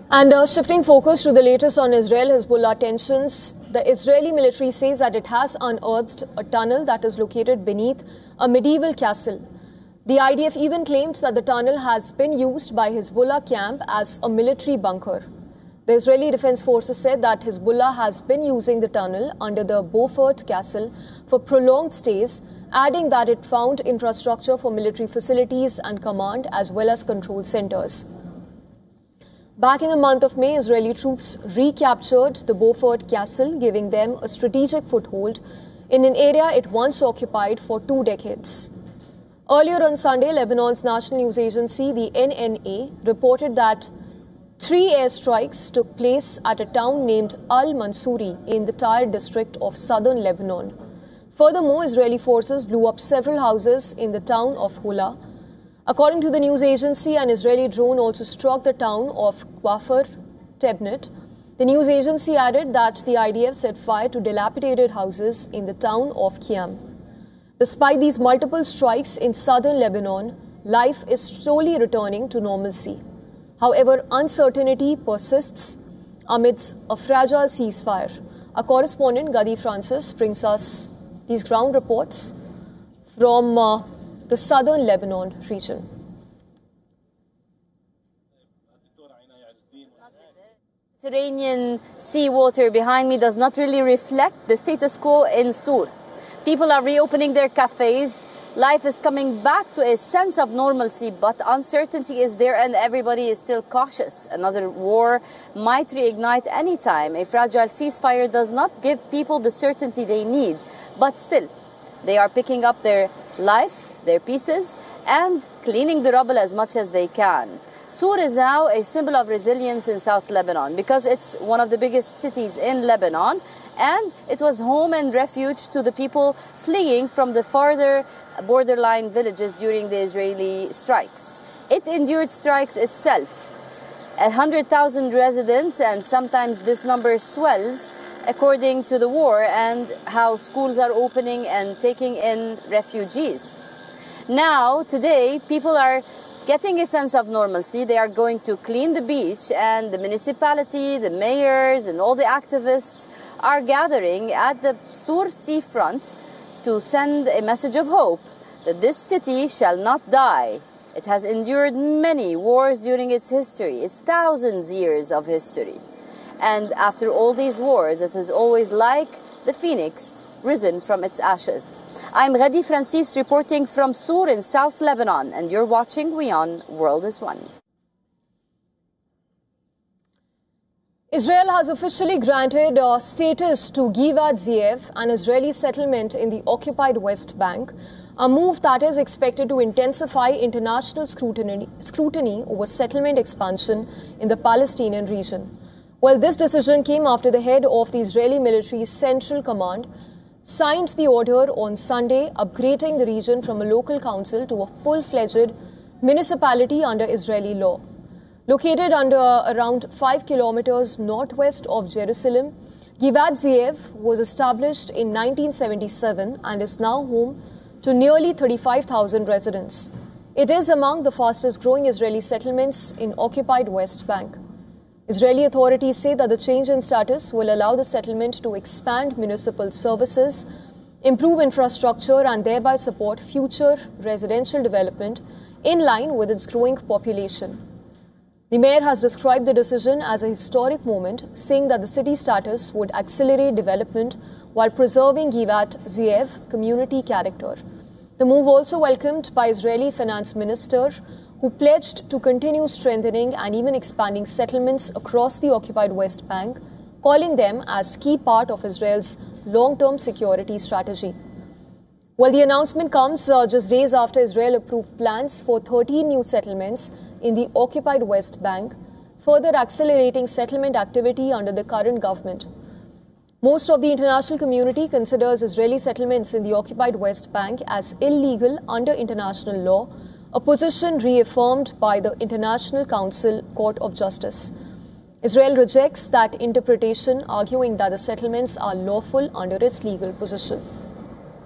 And shifting focus to the latest on Israel-Hezbollah tensions, the Israeli military says that it has unearthed a tunnel that is located beneath a medieval castle. The IDF even claimed that the tunnel has been used by Hezbollah camp as a military bunker. The Israeli Defense Forces said that Hezbollah has been using the tunnel under the Beaufort Castle for prolonged stays, adding that it found infrastructure for military facilities and command as well as control centers. Back in the month of May, Israeli troops recaptured the Beaufort Castle, giving them a strategic foothold in an area it once occupied for 2 decades. Earlier on Sunday, Lebanon's national news agency, the NNA, reported that 3 airstrikes took place at a town named Al-Mansouri in the Tyre district of southern Lebanon. Furthermore, Israeli forces blew up several houses in the town of Hula. According to the news agency, an Israeli drone also struck the town of Kfar Tebnit. The news agency added that the IDF set fire to dilapidated houses in the town of Kiam. Despite these multiple strikes in southern Lebanon, life is slowly returning to normalcy. However, uncertainty persists amidst a fragile ceasefire. Our correspondent, Gadi Francis, brings us these ground reports from the southern Lebanon region. Mediterranean seawater behind me does not really reflect the status quo in Sur. People are reopening their cafes. Life is coming back to a sense of normalcy, but uncertainty is there and everybody is still cautious. Another war might reignite anytime. A fragile ceasefire does not give people the certainty they need, but still, they are picking up their lives, their pieces, and cleaning the rubble as much as they can. Sur is now a symbol of resilience in South Lebanon because it's one of the biggest cities in Lebanon, and it was home and refuge to the people fleeing from the farther borderline villages during the Israeli strikes. It endured strikes itself. 100,000 residents, and sometimes this number swells according to the war and how schools are opening and taking in refugees. Now, today, people are getting a sense of normalcy. They are going to clean the beach, and the municipality, the mayors, and all the activists are gathering at the Sur seafront to send a message of hope that this city shall not die. It has endured many wars during its history, its thousands years of history. And after all these wars, it is always like the phoenix risen from its ashes. I'm Gadi Francis reporting from Sur in South Lebanon, and you're watching WION World is One. Israel has officially granted status to Givat Ze'ev, an Israeli settlement in the occupied West Bank, a move that is expected to intensify international scrutiny over settlement expansion in the Palestinian region. Well, this decision came after the head of the Israeli military's Central Command signed the order on Sunday, upgrading the region from a local council to a full-fledged municipality under Israeli law. Located under around 5 kilometers northwest of Jerusalem, Givat Ze'ev was established in 1977 and is now home to nearly 35,000 residents. It is among the fastest-growing Israeli settlements in occupied West Bank. Israeli authorities say that the change in status will allow the settlement to expand municipal services, improve infrastructure, and thereby support future residential development in line with its growing population. The mayor has described the decision as a historic moment, saying that the city status would accelerate development while preserving Givat Ze'ev community character. The move also welcomed by Israeli finance minister, who pledged to continue strengthening and even expanding settlements across the occupied West Bank, calling them as key part of Israel's long-term security strategy. Well, the announcement comes just days after Israel approved plans for 13 new settlements in the occupied West Bank, further accelerating settlement activity under the current government. Most of the international community considers Israeli settlements in the occupied West Bank as illegal under international law, a position reaffirmed by the International Council Court of Justice. Israel rejects that interpretation, arguing that the settlements are lawful under its legal position.